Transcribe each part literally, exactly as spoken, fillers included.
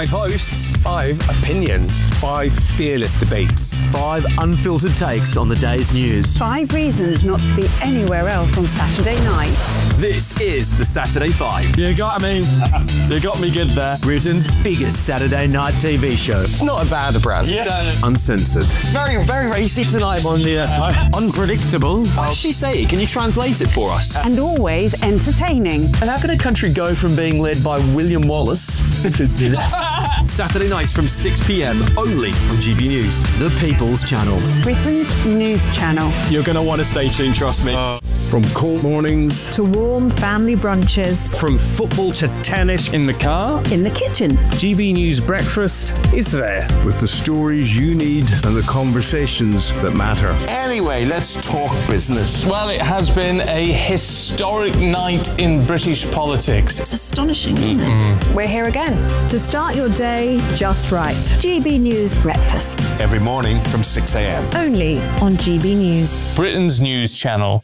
Five hosts, five opinions, five fearless debates, five unfiltered takes on the day's news. Five reasons not to be anywhere else on Saturday night. This is the Saturday Five. You got me. You got me good there. Britain's biggest Saturday night T V show. It's not a bad brand. Yeah. Uncensored. Very, very racy tonight on the uh, unpredictable. What did she say? Can you translate it for us? And always entertaining. And how can a country go from being led by William Wallace to Saturday nights from six p.m. only on G B News, the People's Channel. Britain's news channel. You're going to want to stay tuned, trust me. Uh, from cold mornings to warm family brunches. From football to tennis in the car. In the kitchen. G B News Breakfast is there. With the stories you need and the conversations that matter. Anyway, let's talk business. Well, it has been a historic night in British politics. It's astonishing, isn't mm-hmm. it? We're here again. To start your day just right. G B News Breakfast. Every morning from six a.m. Only on G B News. Britain's news channel.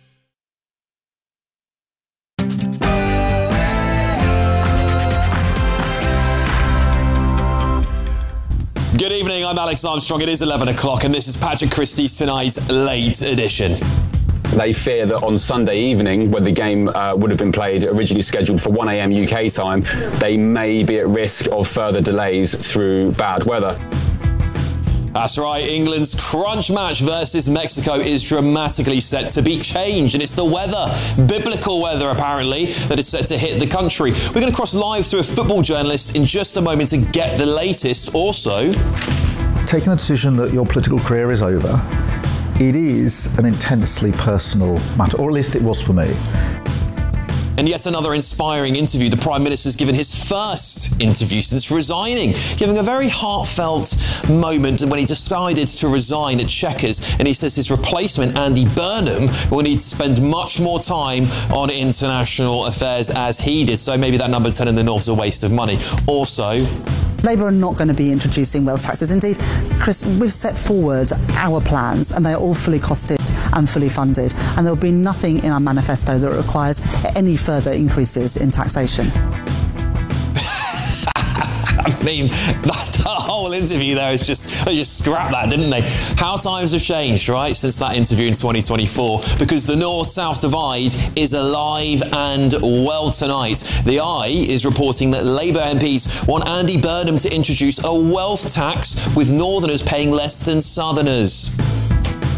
Good evening, I'm Alex Armstrong. It is eleven o'clock and this is Patrick Christie's tonight's late edition. They fear that on Sunday evening, when the game uh, would have been played, originally scheduled for one a.m. U K time, they may be at risk of further delays through bad weather. That's right, England's crunch match versus Mexico is dramatically set to be changed, and it's the weather, biblical weather apparently, that is set to hit the country. We're going to cross live through a football journalist in just a moment to get the latest. Also, taking the decision that your political career is over, it is an intensely personal matter, or at least it was for me. And yet another inspiring interview. The Prime Minister's given his first interview since resigning, giving a very heartfelt moment when he decided to resign at Chequers. And he says his replacement, Andy Burnham, will need to spend much more time on international affairs as he did. So maybe that number ten in the North's a waste of money. Also, Labour are not going to be introducing wealth taxes. Indeed, Chris, we've set forward our plans and they're all fully costed and fully funded. And there will be nothing in our manifesto that requires any further increases in taxation. I mean, the, the whole interview there is just, they just scrapped that, didn't they? How times have changed, right, since that interview in twenty twenty-four, because the North-South divide is alive and well tonight. The Eye is reporting that Labour M Ps want Andy Burnham to introduce a wealth tax with Northerners paying less than Southerners.